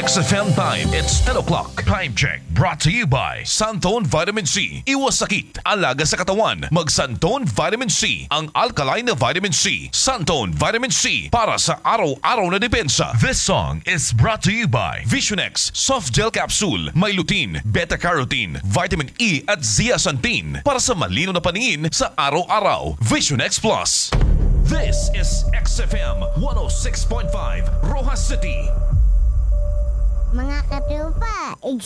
XFM time, it's 10 o'clock. Time check brought to you by Santone Vitamin C. Iwas sakit, alaga sa katawan. Mag Santone Vitamin C, ang alkaline na vitamin C. Santone Vitamin C, para sa araw-araw na depensa. This song is brought to you by Visionex Soft Gel Capsule. May lutein, beta-carotene, vitamin E at zeaxanthin para sa malino na paningin sa araw-araw. Visionex Plus. This is XFM 106.5, Rojas City. Mga katupa,